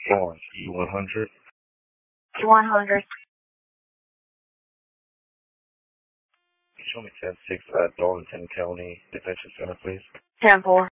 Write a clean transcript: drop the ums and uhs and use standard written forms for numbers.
Florence, E100. E100. Show me 10-6 at Darlington County Detention Center, please. 10-4.